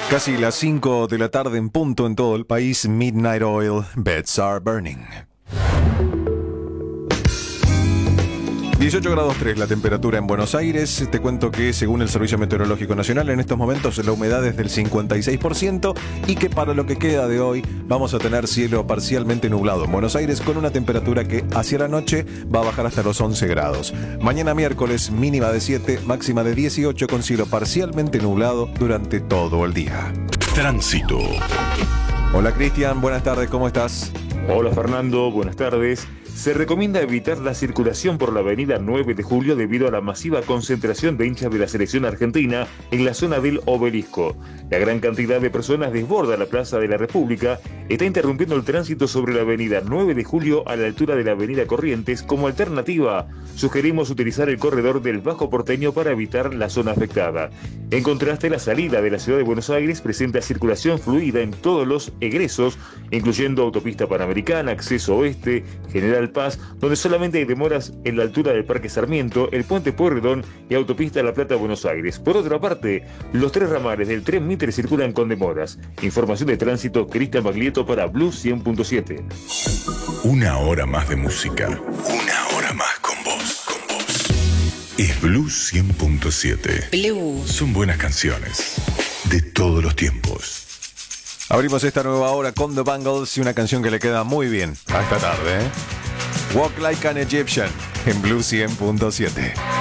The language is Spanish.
Casi las 5 de la tarde en punto en todo el país. Midnight Oil, Beds Are Burning. 18 grados 3 la temperatura en Buenos Aires. Te cuento que según el Servicio Meteorológico Nacional en estos momentos la humedad es del 56% y que para lo que queda de hoy vamos a tener cielo parcialmente nublado en Buenos Aires con una temperatura que hacia la noche va a bajar hasta los 11 grados. Mañana miércoles mínima de 7, máxima de 18 con cielo parcialmente nublado durante todo el día. Tránsito. Hola Cristian, buenas tardes, ¿cómo estás? Hola Fernando, buenas tardes. Se recomienda evitar la circulación por la avenida 9 de Julio debido a la masiva concentración de hinchas de la selección argentina en la zona del Obelisco. La gran cantidad de personas desborda la Plaza de la República, está interrumpiendo el tránsito sobre la avenida 9 de Julio a la altura de la avenida Corrientes. Como alternativa, sugerimos utilizar el corredor del Bajo Porteño para evitar la zona afectada. En contraste, la salida de la ciudad de Buenos Aires presenta circulación fluida en todos los egresos, incluyendo autopista Panamericana, acceso oeste, General Paz, donde solamente hay demoras en la altura del Parque Sarmiento, el Puente Pueyrredón y autopista La Plata-Buenos Aires. Por otra parte, los tres ramales del tren Mitre circulan con demoras. Información de tránsito, Cristian Baglietto para Blue 100.7. Una hora más de música. Una hora más con vos. Es Blue 100.7. Blue. Son buenas canciones de todos los tiempos. Abrimos esta nueva hora con The Bangles y una canción que le queda muy bien a esta tarde, ¿eh? Walk Like an Egyptian en Blue 100.7.